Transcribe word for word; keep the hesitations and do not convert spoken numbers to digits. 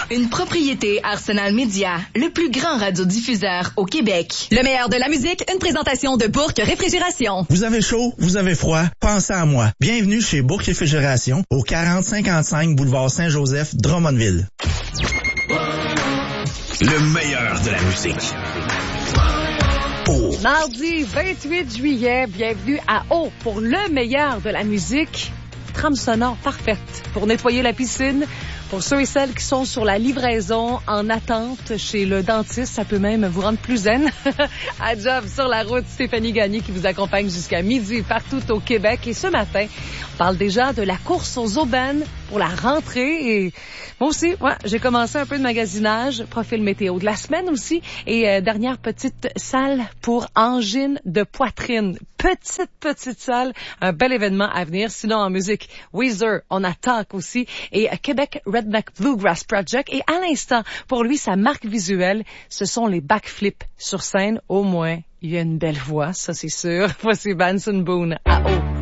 Une propriété Arsenal Média, le plus grand radiodiffuseur au Québec. Le meilleur de la musique, une présentation de Bourque Réfrigération. Vous avez chaud, vous avez froid, pensez à moi. Bienvenue chez Bourque Réfrigération, au quarante cinquante-cinq boulevard Saint-Joseph, Drummondville. Le meilleur de la musique. Oh. Mardi vingt-huit juillet, bienvenue à O pour le meilleur de la musique. Trame sonore parfaite pour nettoyer la piscine. Pour ceux et celles qui sont sur la livraison en attente chez le dentiste, ça peut même vous rendre plus zen. À job sur la route, Stéphanie Gagné qui vous accompagne jusqu'à midi partout au Québec. Et ce matin, on parle déjà de la course aux aubaines pour la rentrée. Et moi aussi, ouais, j'ai commencé un peu de magasinage, profil météo de la semaine aussi. Et euh, dernière petite salle pour angine de poitrine. Petite, petite salle, un bel événement à venir. Sinon, en musique, Weezer, on attaque aussi. Et euh, Québec Redneck Bluegrass Project. Et à l'instant, pour lui, sa marque visuelle, ce sont les backflips sur scène. Au moins, il y a une belle voix, ça c'est sûr. Voici Benson Boone à O.